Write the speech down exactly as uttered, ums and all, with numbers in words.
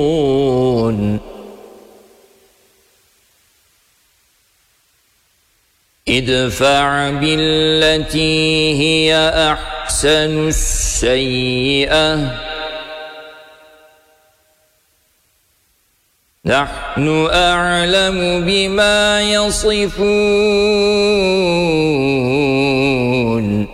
ادفع بالتي هي أحسن السيئة نحن أعلم بما يصفون